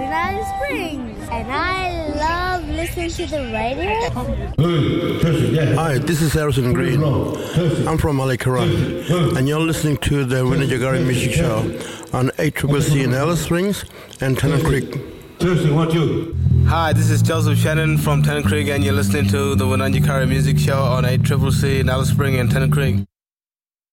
in Alice Springs. And I love listening to the radio. Hi, this is Harrison Green. I'm from Malikaran, and you're listening to the Winajagari Music Show on ACCC in Alice Springs and Tennant Creek. Hi, this is Joseph Shannon from Tennant Creek, and you're listening to the Winajagari Music Show on ACCC in Alice Springs and Tennant Creek.